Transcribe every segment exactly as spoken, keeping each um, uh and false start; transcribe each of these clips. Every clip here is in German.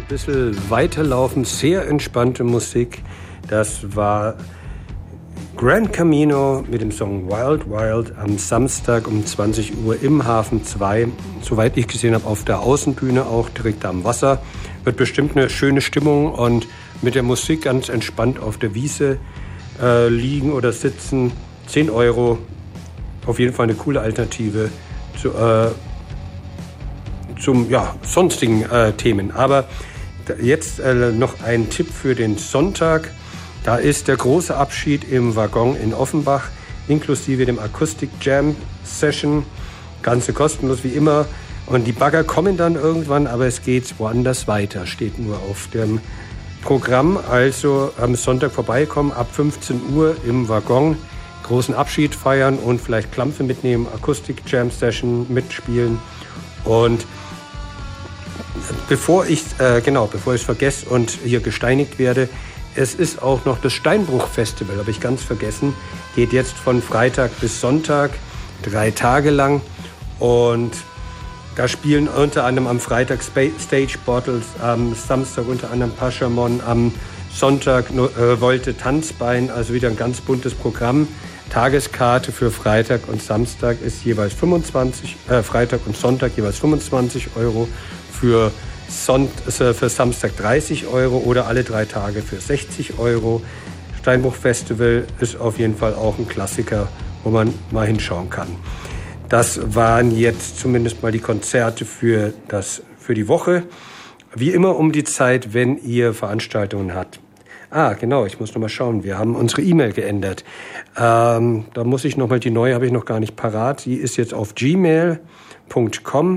bisschen weiterlaufen, sehr entspannte Musik. Das war Grand Camino mit dem Song Wild Wild am Samstag um zwanzig Uhr im Hafen zwei. Soweit ich gesehen habe, auf der Außenbühne auch direkt am Wasser. Wird bestimmt eine schöne Stimmung und mit der Musik ganz entspannt auf der Wiese äh, liegen oder sitzen. zehn Euro, auf jeden Fall eine coole Alternative zu, äh, zum ja, sonstigen äh, Themen. Aber jetzt äh, noch ein Tipp für den Sonntag. Da ist der große Abschied im Waggon in Offenbach, inklusive dem Akustik Jam Session. Ganze kostenlos wie immer. Und die Bagger kommen dann irgendwann, aber es geht woanders weiter, steht nur auf dem Programm. Also am Sonntag vorbeikommen, ab fünfzehn Uhr im Waggon, großen Abschied feiern und vielleicht Klampfe mitnehmen, Akustik Jam Session mitspielen. Und bevor ich äh, genau, bevor ich es vergesse und hier gesteinigt werde, es ist auch noch das Steinbruch-Festival, habe ich ganz vergessen. Geht jetzt von Freitag bis Sonntag, drei Tage lang. Und da spielen unter anderem am Freitag Stage Bottles, am Samstag unter anderem Pashamon, am Sonntag äh, Volte Tanzbein, also wieder ein ganz buntes Programm. Tageskarte für Freitag und Samstag ist jeweils fünfundzwanzig, äh, Freitag und Sonntag jeweils fünfundzwanzig Euro, für Sonnt, für Samstag dreißig Euro oder alle drei Tage für sechzig Euro. Steinbruch Festival ist auf jeden Fall auch ein Klassiker, wo man mal hinschauen kann. Das waren jetzt zumindest mal die Konzerte für, das, für die Woche. Wie immer um die Zeit, wenn ihr Veranstaltungen habt. Ah, genau, ich muss noch mal schauen. Wir haben unsere E-Mail geändert. Ähm, da muss ich noch mal, die neue habe ich noch gar nicht parat. Die ist jetzt auf gmail punkt com.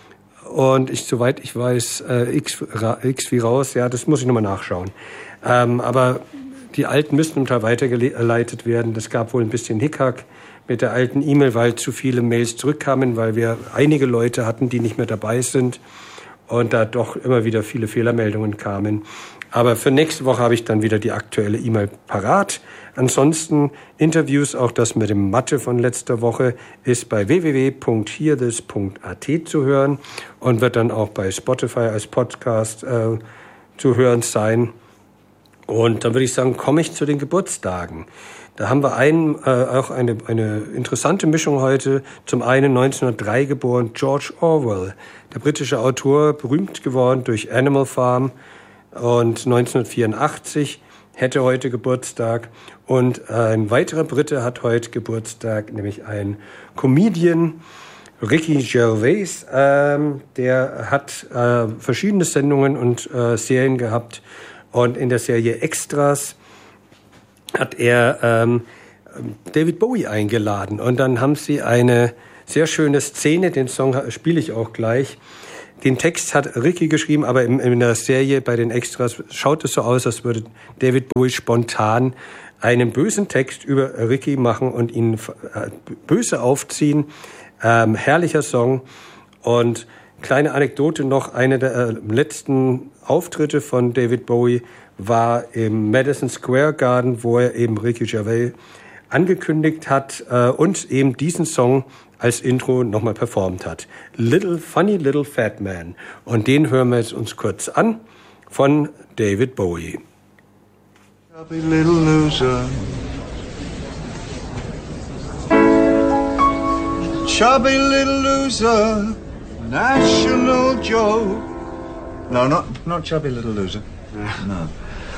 Und ich, soweit ich weiß, äh, X, X wie raus, ja, das muss ich nochmal nachschauen. Ähm, aber die alten müssten zum Teil weitergeleitet werden. Das gab wohl ein bisschen Hickhack mit der alten E-Mail, weil zu viele Mails zurückkamen, weil wir einige Leute hatten, die nicht mehr dabei sind und da doch immer wieder viele Fehlermeldungen kamen. Aber für nächste Woche habe ich dann wieder die aktuelle E-Mail parat. Ansonsten Interviews, auch das mit dem Mathe von letzter Woche, ist bei w w w punkt hearthis punkt a t zu hören und wird dann auch bei Spotify als Podcast äh, zu hören sein. Und dann würde ich sagen, komme ich zu den Geburtstagen. Da haben wir einen, äh, auch eine, eine interessante Mischung heute. Zum einen neunzehnhundertdrei geboren George Orwell, der britische Autor, berühmt geworden durch Animal Farm. Und neunzehnhundertvierundachtzig hätte heute Geburtstag. Und ein weiterer Brite hat heute Geburtstag, nämlich ein Comedian, Ricky Gervais. Ähm, der hat äh, verschiedene Sendungen und äh, Serien gehabt. Und in der Serie Extras hat er ähm, David Bowie eingeladen. Und dann haben sie eine sehr schöne Szene, den Song spiele ich auch gleich. Den Text hat Ricky geschrieben, aber in, in der Serie bei den Extras schaut es so aus, als würde David Bowie spontan einen bösen Text über Ricky machen und ihn äh, böse aufziehen. Ähm, herrlicher Song. Und kleine Anekdote noch, eine der äh, letzten Auftritte von David Bowie war im Madison Square Garden, wo er eben Ricky Gervais angekündigt hat äh, und eben diesen Song als Intro nochmal performt hat. Little Funny Little Fat Man. Und den hören wir jetzt uns kurz an von David Bowie. Chubby little loser. Chubby little loser. National joke. No, not not chubby little loser. No.